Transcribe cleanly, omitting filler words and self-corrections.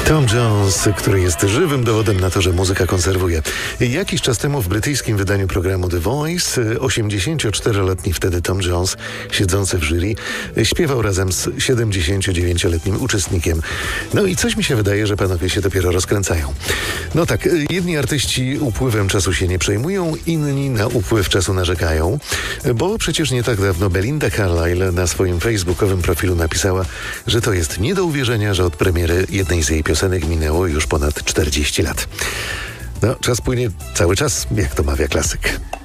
Tom Jones, który jest żywym dowodem na to, że muzyka konserwuje. Jakiś czas temu w brytyjskim wydaniu programu The Voice 84-letni wtedy Tom Jones, siedzący w jury, śpiewał razem z 79-letnim uczestnikiem. No i coś mi się wydaje, że panowie się dopiero rozkręcają. No tak, jedni artyści upływem czasu się nie przejmują, inni na upływ czasu narzekają, bo przecież nie tak dawno Belinda Carlisle na swoim facebookowym profilu napisała, że to jest nie do uwierzenia, że od premiery jednej z jej piosenek minęło już ponad 40 lat. No, czas płynie cały czas, jak to mawia klasyk.